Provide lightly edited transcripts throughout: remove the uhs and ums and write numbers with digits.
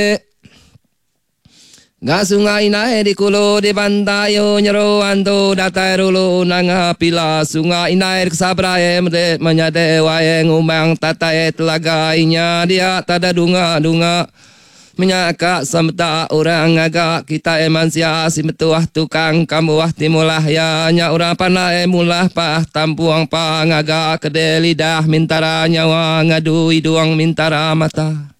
Nga sungai nae di kulo di bantayo nyero ando datai rulu nanga pila sungai nae kesabrae mede menyade wae ngumang tatai telaga inya dia tada dunga menyaka samta orang agak kita manusia si metuah tukang kamu wah timulah ya nya orang panai mulah pah tampuang pa ngaga kede lidah mintara nyawa ngadu iduang mintara mata.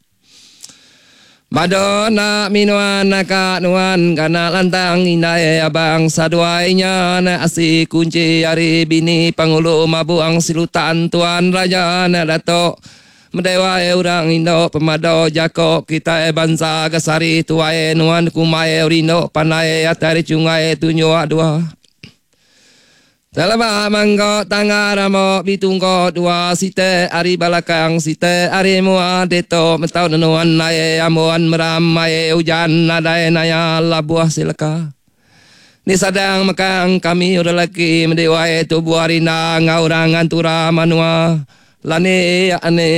Madona minuan naka nuan kana lantang inai abang saduainya na asi kunci ari bini pangulu mabuang silutan tuan raja na dato medewa urang indo pemado jako kita bangsa gasari tuae nuan kumae urindo panai atari cungai tunyo dua. Talaba manggo tangaramo bitungko dua site ari balakang site ari mua deto metau nuan nae amuan meram mae hujan nadai naya labuah silaka. Ni sadang makang kami udah lagi mendewae tubuh arina ngaurang antura manua lane ane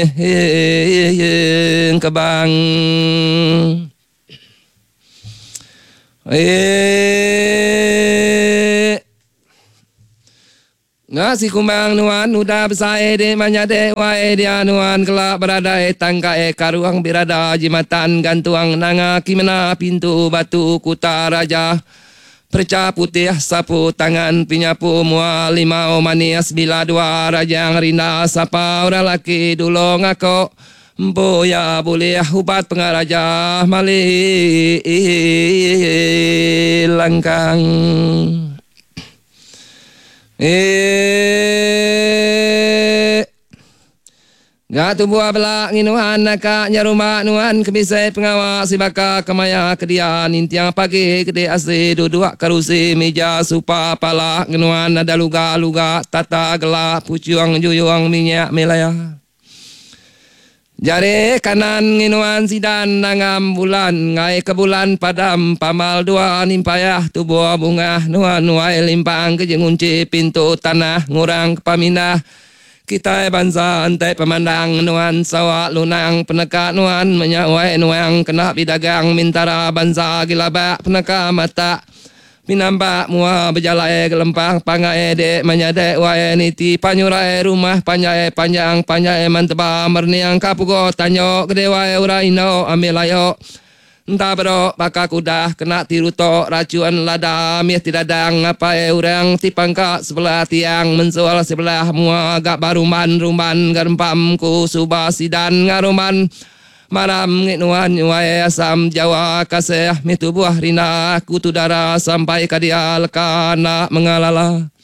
kebang. Ngasi kumbang nuan udah besai de manyade wae dia nuan kelak berada tangga karuang birada jimatan gantuang nanga kimena pintu batu kuta raja perca putih sapu tangan pinyapu mua lima manias bila dua rajang rina sapa orang laki dulu ngako boya boleh ubat pengaraja mali langkang. Gatu buah belak nginuhan naka nyaruma nuan kebisai pengawas si baka kemaya kedian intiang pagi kede ase duduk karusi meja supa pala nginuhan ada luga tata gelap pucuang juyuang minyak melaya. Jari kanan nginuan sidan nangam bulan ngai ke bulan padam pamal dua nimpayah tubuh bunga nuan nuai limpang kejengunci pintu tanah ngurang kepaminah kita bangsa antai pemandang nuan sawak lunang peneka nuan menyawai nuang kena bidagang mintara bangsa gilabak peneka mata minambak mua berjalai gelempang pangai dek menyadek wae niti panyurai rumah panjai panjang panjai manteba merniang kapugo tanyo gede wae uraino ambil ayo entah bro baka kudah kena tiruto racuan lada mih tidak dang apa urang tipangka sebelah tiang mensual sebelah mua agak baruman rumban garempam ku subasidan ngaruman malam nginuan nyuai asam Jawa kasih mitubuah rina kutudara sampai kadial kana mengalala.